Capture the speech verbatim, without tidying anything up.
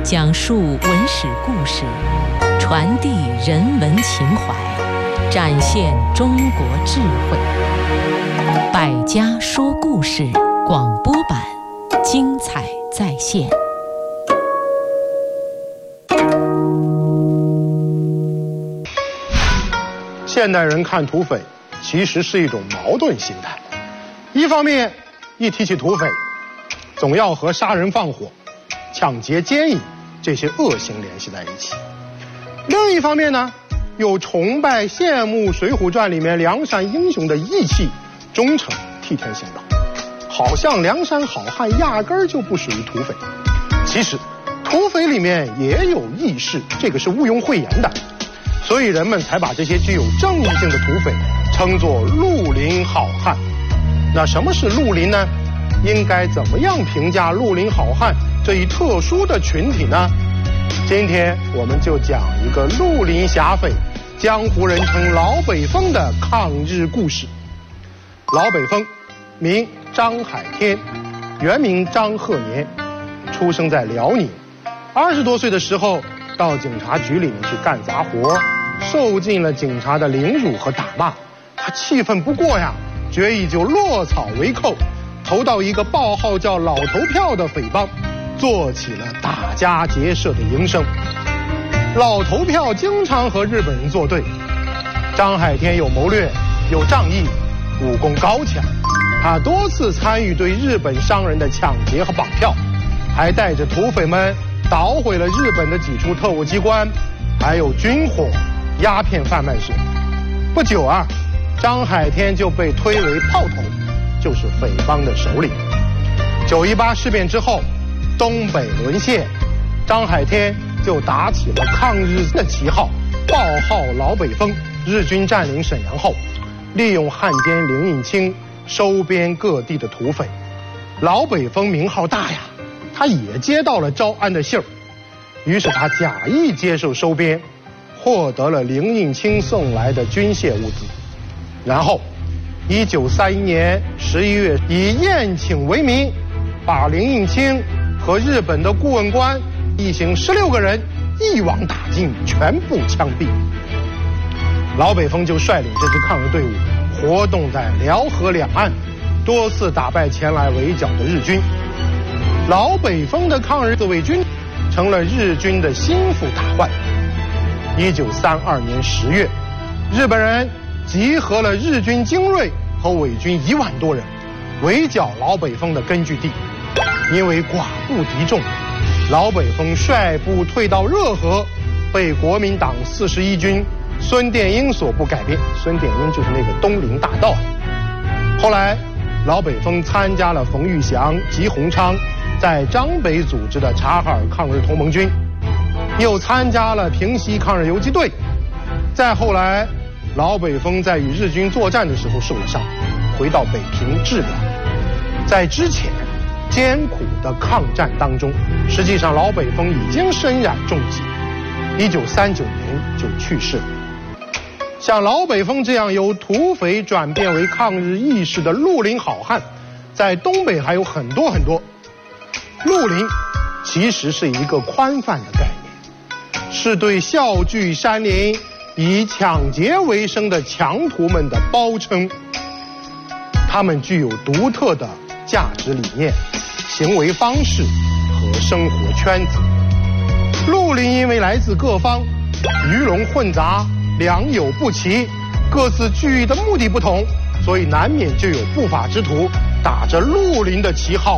讲述文史故事，传递人文情怀，展现中国智慧。百家说故事广播版，精彩再现。 现代人看土匪，其实是一种矛盾心态。一方面，一提起土匪，总要和杀人放火、抢劫奸淫这些恶行联系在一起；另一方面呢，又崇拜羡慕《水浒传》里面梁山英雄的义气、忠诚、替天行道，好像梁山好汉压根儿就不属于土匪。其实，土匪里面也有义士，这个是毋庸讳言的。所以人们才把这些具有正义性的土匪称作绿林好汉。那什么是绿林呢？应该怎么样评价绿林好汉这一特殊的群体呢？今天我们就讲一个绿林侠匪，江湖人称老北风的抗日故事。老北风，名张海天，原名张鹤年，出生在辽宁。二十多岁的时候，到警察局里面去干杂活，受尽了警察的凌辱和打骂。他气愤不过呀，决意就落草为寇，投到一个报号叫老头票的匪帮，做起了打家劫舍的营生。老头票经常和日本人作对，张海天有谋略，有仗义，武功高强。他多次参与对日本商人的抢劫和绑票，还带着土匪们捣毁了日本的几处特务机关，还有军火、鸦片贩卖社。不久啊，张海天就被推为炮头，就是匪帮的首领。九一八事变之后，东北沦陷，张海天就打起了抗日的旗号，报号老北风。日军占领沈阳后，利用汉奸林应清收编各地的土匪。老北风名号大呀，他也接到了招安的信儿，于是他假意接受收编，获得了林应清送来的军械物资。然后一九三一年十一月，以宴请为名，把林应清和日本的顾问官一行十六个人一网打尽，全部枪毙。老北风就率领这支抗日队伍活动在辽河两岸，多次打败前来围剿的日军。老北风的抗日自卫军成了日军的心腹大患。一九三二年十月，日本人集合了日军精锐和伪军一万多人，围剿老北风的根据地。因为寡不敌众，老北风率部退到热河，被国民党四十一军孙殿英所部改编。孙殿英就是那个东林大盗。后来老北风参加了冯玉祥、吉鸿昌在张北组织的察哈尔抗日同盟军，又参加了平西抗日游击队。再后来，老北风在与日军作战的时候受了伤，回到北平治疗。在之前艰苦的抗战当中，实际上老北风已经身染重疾，一九三九年就去世了。像老北风这样由土匪转变为抗日义士的绿林好汉，在东北还有很多很多。绿林其实是一个宽泛的概念，是对笑聚山林、以抢劫为生的强徒们的包称。他们具有独特的价值理念、行为方式和生活圈子。绿林因为来自各方，鱼龙混杂，良莠不齐，各自聚义的目的不同，所以难免就有不法之徒打着绿林的旗号